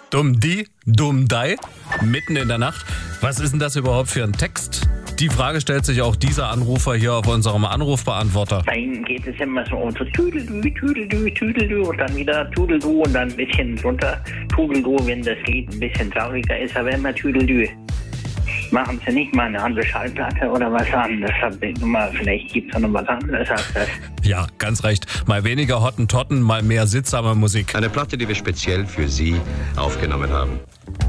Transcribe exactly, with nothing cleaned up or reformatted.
Dumm die, dumm dei, mitten in der Nacht. Was ist denn das überhaupt für ein Text? Die Frage stellt sich auch dieser Anrufer hier auf unserem Anrufbeantworter. Bei Ihnen geht es immer so um so Tüdelü, Tüdelü, Tüdelü und dann wieder Tudelü und dann ein bisschen runter Tudelü, wenn das Lied ein bisschen trauriger ist, aber immer Tüdelü. Machen Sie nicht mal eine andere Schallplatte oder was anderes? Vielleicht gibt es noch was anderes als das. Ja, ganz recht. Mal weniger Hottentotten, mal mehr sittsame Musik. Eine Platte, die wir speziell für Sie aufgenommen haben.